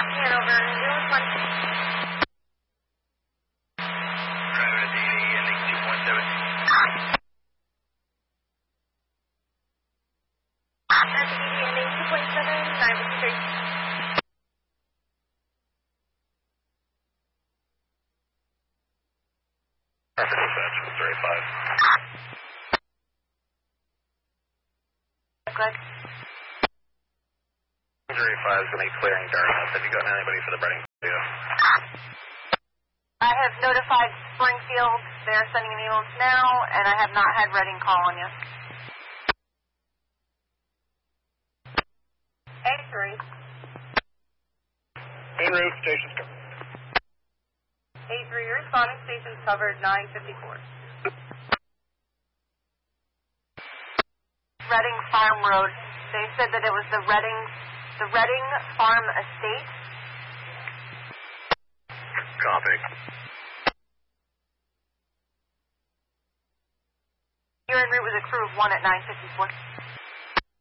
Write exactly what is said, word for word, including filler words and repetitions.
Hanover, ambulance one. Driver D D ending two point seven. That's D D ending two point seven, nine fifty-three. Traffic dispatch, three five. Go ahead. three five is going to be clearing Dartmouth. Have you gotten anybody for the Reading video? I have notified Springfield. They're sending an ambulance now, and I have not had Reading call on you. A three. En route, station's covered. A three, you're responding, station's covered, nine fifty-four. Reading Farm Road. They said that it was the Reading, the Reading Farm Estate. Copy. You're en route with a crew of one at nine fifty-four.